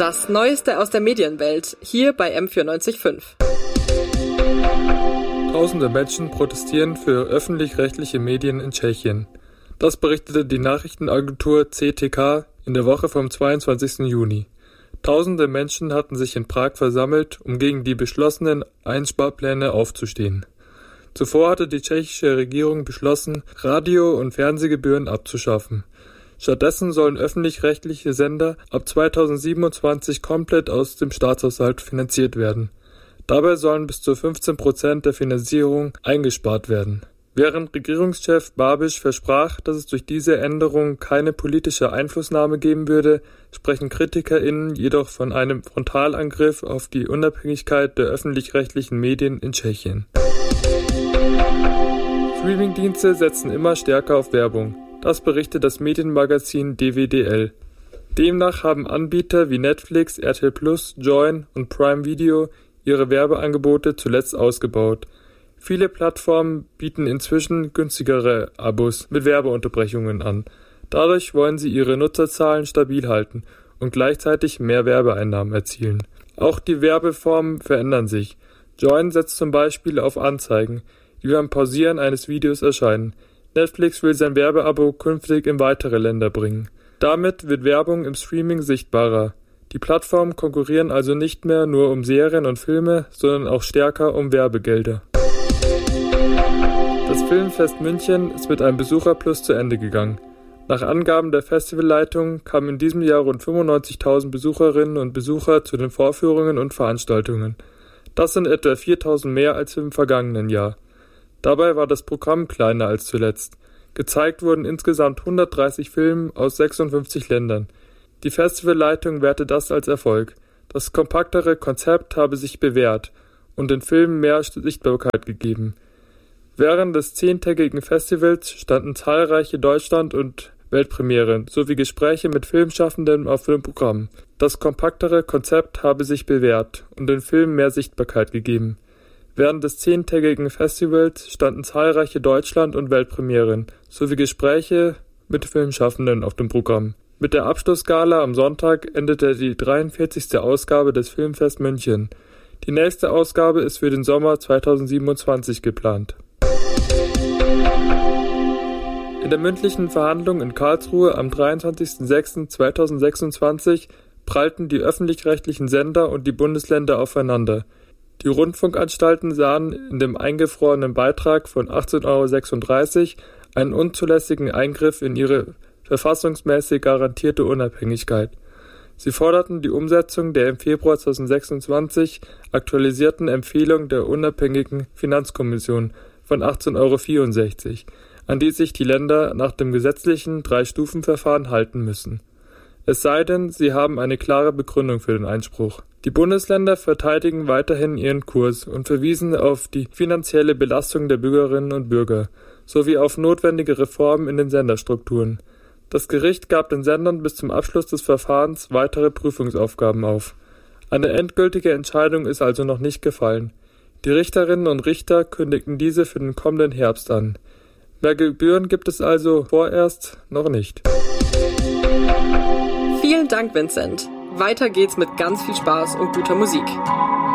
Das Neueste aus der Medienwelt, hier bei M94.5. Tausende Menschen protestieren für öffentlich-rechtliche Medien in Tschechien. Das berichtete die Nachrichtenagentur CTK in der Woche vom 22. Juni. Tausende Menschen hatten sich in Prag versammelt, um gegen die beschlossenen Einsparpläne aufzustehen. Zuvor hatte die tschechische Regierung beschlossen, Radio- und Fernsehgebühren abzuschaffen. Stattdessen sollen öffentlich-rechtliche Sender ab 2027 komplett aus dem Staatshaushalt finanziert werden. Dabei sollen bis zu 15% der Finanzierung eingespart werden. Während Regierungschef Babiš versprach, dass es durch diese Änderung keine politische Einflussnahme geben würde, sprechen KritikerInnen jedoch von einem Frontalangriff auf die Unabhängigkeit der öffentlich-rechtlichen Medien in Tschechien. Streamingdienste setzen immer stärker auf Werbung. Das berichtet das Medienmagazin DWDL. Demnach haben Anbieter wie Netflix, RTL+, Joyn und Prime Video ihre Werbeangebote zuletzt ausgebaut. Viele Plattformen bieten inzwischen günstigere Abos mit Werbeunterbrechungen an. Dadurch wollen sie ihre Nutzerzahlen stabil halten und gleichzeitig mehr Werbeeinnahmen erzielen. Auch die Werbeformen verändern sich. Joyn setzt zum Beispiel auf Anzeigen, die beim Pausieren eines Videos erscheinen. Netflix will sein Werbeabo künftig in weitere Länder bringen. Damit wird Werbung im Streaming sichtbarer. Die Plattformen konkurrieren also nicht mehr nur um Serien und Filme, sondern auch stärker um Werbegelder. Das Filmfest München ist mit einem Besucherplus zu Ende gegangen. Nach Angaben der Festivalleitung kamen in diesem Jahr rund 95.000 Besucherinnen und Besucher zu den Vorführungen und Veranstaltungen. Das sind etwa 4.000 mehr als im vergangenen Jahr. Dabei war das Programm kleiner als zuletzt. Gezeigt wurden insgesamt 130 Filme aus 56 Ländern. Die Festivalleitung wertet das als Erfolg. Das kompaktere Konzept habe sich bewährt und den Filmen mehr Sichtbarkeit gegeben. Während des 10-tägigen Festivals standen zahlreiche Deutschland- und Weltpremieren sowie Gespräche mit Filmschaffenden auf dem Programm. Das kompaktere Konzept habe sich bewährt und den Filmen mehr Sichtbarkeit gegeben. Während des 10-tägigen Festivals standen zahlreiche Deutschland- und Weltpremieren sowie Gespräche mit Filmschaffenden auf dem Programm. Mit der Abschlussgala am Sonntag endete die 43. Ausgabe des Filmfest München. Die nächste Ausgabe ist für den Sommer 2027 geplant. In der mündlichen Verhandlung in Karlsruhe am 23.06.2026 prallten die öffentlich-rechtlichen Sender und die Bundesländer aufeinander. Die Rundfunkanstalten sahen in dem eingefrorenen Beitrag von 18,36 € einen unzulässigen Eingriff in ihre verfassungsmäßig garantierte Unabhängigkeit. Sie forderten die Umsetzung der im Februar 2026 aktualisierten Empfehlung der unabhängigen Finanzkommission von 18,64 €, an die sich die Länder nach dem gesetzlichen 3-Stufen-Verfahren halten müssen. Es sei denn, sie haben eine klare Begründung für den Einspruch. Die Bundesländer verteidigen weiterhin ihren Kurs und verwiesen auf die finanzielle Belastung der Bürgerinnen und Bürger sowie auf notwendige Reformen in den Senderstrukturen. Das Gericht gab den Sendern bis zum Abschluss des Verfahrens weitere Prüfungsaufgaben auf. Eine endgültige Entscheidung ist also noch nicht gefallen. Die Richterinnen und Richter kündigten diese für den kommenden Herbst an. Mehr Gebühren gibt es also vorerst noch nicht. Vielen Dank, Vincent. Weiter geht's mit ganz viel Spaß und guter Musik.